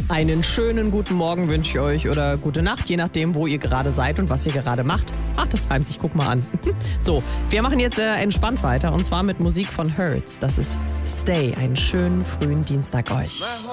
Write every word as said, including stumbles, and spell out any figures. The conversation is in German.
Einen schönen guten Morgen wünsche ich euch oder gute Nacht, je nachdem, wo ihr gerade seid und was ihr gerade macht. Ach, das reimt sich, guck mal an. So, wir machen jetzt äh, entspannt weiter und zwar mit Musik von Hurts. Das ist Stay. Einen schönen frühen Dienstag euch.